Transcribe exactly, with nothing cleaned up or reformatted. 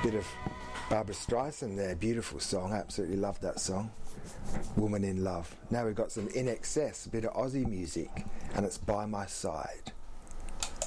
Bit of Barbara Streisand there, beautiful song, absolutely loved that song. Woman in Love. Now we've got some In Excess, a bit of Aussie music, and it's By My Side.